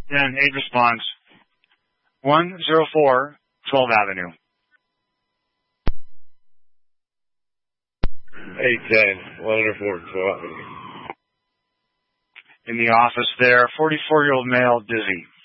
Then 8 responds. 104 12th Avenue. 810, 104 12th Avenue. In the office there, 44-year-old male, dizzy.